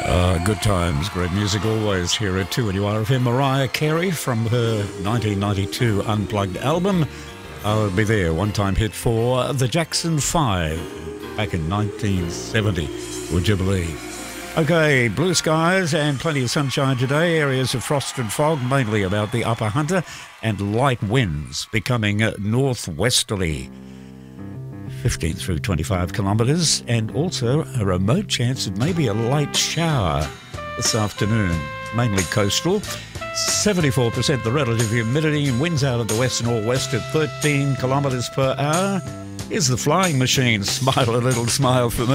Good times, great music always here at 2NURFM. Mariah Carey from her 1992 Unplugged album. I'll Be There, one-time hit for the Jackson 5 back in 1970, would you believe? Okay, blue skies and plenty of sunshine today. Areas of frost and fog, mainly about the Upper Hunter, and light winds becoming northwesterly. 15 through 25 kilometres, and also a remote chance of maybe a light shower this afternoon, mainly coastal. 74% the relative humidity, and winds out of the west and northwest at 13 kilometres per hour. Here's the Flying Machine. Smile a little smile for me.